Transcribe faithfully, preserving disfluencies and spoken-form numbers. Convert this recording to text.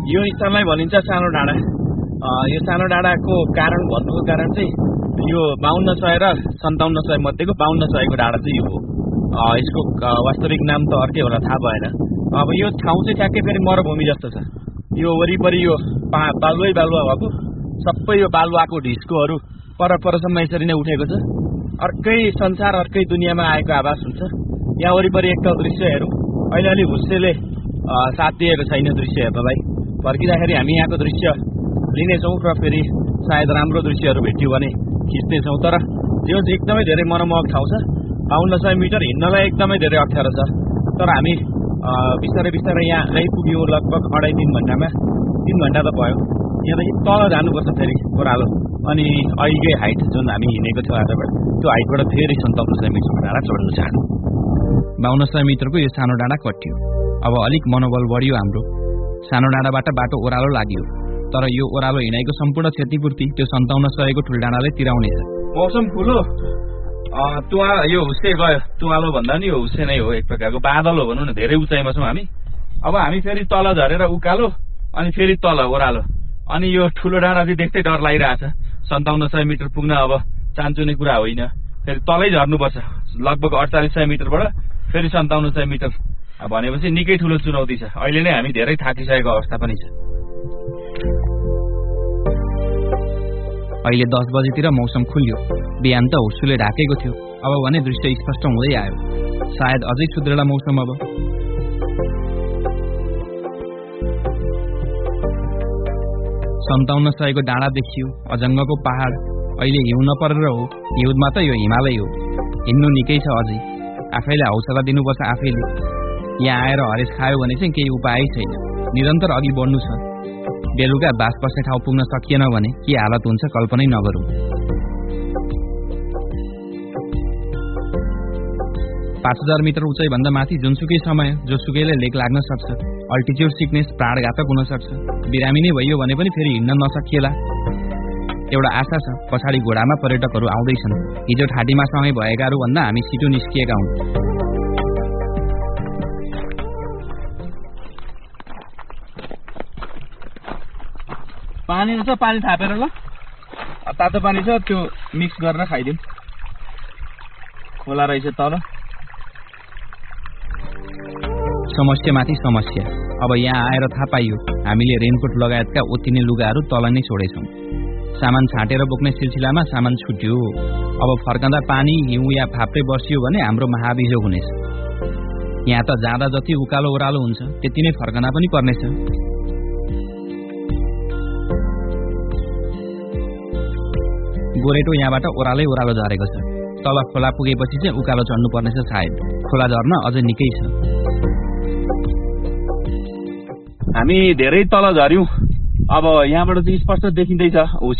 यो स्थानलाई भनिन्छ सानो डाँडा। यो सानो डाँडाको कारण भन्नुको कारण चाहिँ यो बाहन्न सय र सन्ताउन्न सय मध्येको बाहन्न सयको डाँडा चाहिँ यो हो। यसको वास्तविक नाम त अर्कै होला, थाहा भएन। अब यो ठाउँ चाहिँ ठ्याक्कै फेरि मरुभूमि जस्तो छ। यो वरिपरि यो पा बालुवै बालुवा भएको, सबै यो बालुवाको ढिस्कोहरू पर परसम्म यसरी नै उठेको छ। अर्कै संसार, अर्कै दुनियाँमा आएको आभास हुन्छ। यहाँ वरिपरि एकताल दृश्य हेरौँ। अहिले अलि हुस्सेले साथ दिएको छैन दृश्य हेर्नलाई। फर्किँदाखेरि हामी यहाँको दृश्य लिनेछौँ र फेरि सायद राम्रो दृश्यहरू भेट्यो भने खिच्नेछौँ। तर यो एकदमै धेरै मनमोहक ठाउँ छ। बाहन्न सय मिटर हिँड्नलाई एकदमै धेरै अप्ठ्यारो छ। तर हामी बिस्तारै बिस्तारै यहाँ आइपुग्यौँ लगभग अढाई तिन घन्टामा। तिन घन्टा त भयो। यहाँदेखि तल जानुपर्छ फेरि ओह्रालो। अनि अहिलेकै हाइट जुन हामी हिँडेको थियौँ आजबाट, त्यो हाइटबाट फेरि सन्ताउन्न सय मिटरको डाँडा चढ्नु चाहनु। बाहन्न सय मिटरको यो सानो डाँडा कटियो। अब अलिक मनोबल बढ्यो हाम्रो। सानो डाँडाबाट बाटो ओह्रालो लाग्यो। तर यो ओह्रालो हिँडाइको सम्पूर्ण क्षतिपूर्ति त्यो सन्ताउन्न सयको ठुल्डाँडाले तिराउनेछ। मौसम ठुलो तुवा यो हुस्से गयो। तुवालो भन्दा नि यो हुस्से नै हो, एक प्रकारको बादल हो भनौँ न। धेरै उचाइमा छौँ हामी। अब हामी फेरि तल झरेर उकालो, अनि फेरि तल ओह्रालो। अनि यो ठुलो डाँडा चाहिँ देख्दै डर लागिरहेछ। सन्ताउन्न सय मिटर पुग्न अब चान्चुने कुरा होइन। फेरि तलै झर्नुपर्छ लगभग अडचालिस सय मिटरबाट फेरि सन्ताउन्न सय मिटर भनेपछि निकै ठुलो चुनौती छ। अहिले नै हामी धेरै थाकिसकेको अवस्था पनि छ। अहिले दस बजेतिर मौसम खुल्यो। बिहान त हुस्सुले ढाकेको थियो। अब भने दृश्य स्पष्ट हुँदै आयो। सायद अझै सुध्रेर मौसम। अब सन्ताउन्न सयको डाँडा देखियो, अजङ्गको पहाड। अहिले हिउँ नपरेर हो, हिउँदमा त यो हिमालय हो। हिँड्नु निकै छ अझै। आफैले हौसला दिनुपर्छ आफैले। यहाँ आएर हरेस खायो भने चाहिँ केही उपाय छैन। निरन्तर अघि बढ्नु छ। बेलुका बास बस्ने ठाउँ पुग्न सकिएन भने के हालत हुन्छ कल्पनै नगरौँ। पाँच हजार मिटर उचाइभन्दा माथि जुनसुकै समय जोसुकैले लेक लाग्न सक्छ। अल्टिच्युड सिकनेस प्राणघातक हुन सक्छ। बिरामी नै भइयो भने पनि फेरि हिँड्न नसकिएला। एउटा आशा छ, पछाडि घोडामा पर्यटकहरू आउँदैछन्। हिजो ठाटीमा सँगै भएकाहरू भन्दा हामी छिटो निस्किएका हौँ। पानी रहेछ, पानी थापेर ल। तातो पानी छ, त्यो मिक्स गरेर खाइदिउँ। खोला रहेछ तल। समस्यामाथि समस्या। अब यहाँ आएर थाहा पाइयो हामीले रेनकोट लगायतका ओतिने लुगाहरू तल नै छोडेछौँ। सामान छाँटेर बोक्ने सिलसिलामा सामान छुट्यो। अब फर्कँदा पानी, हिउँ या फाप्रे बर्सियो भने हाम्रो महाबिजो हुनेछ। यहाँ त जाँदा जति उकालो ओह्रालो हुन्छ त्यति नै फर्कँदा पनि पर्नेछ। गोरेटो यहाँबाट ओह्रालै ओह्रालो झरेको छ। तल खोला पुगेपछि चाहिँ उकालो चढ्नु पर्नेछ सायद। खोला झर्न अझै निकै छ। हामी धेरै तल झर्यौँ। अब यहाँबाट चाहिँ स्पष्ट देखिँदैछ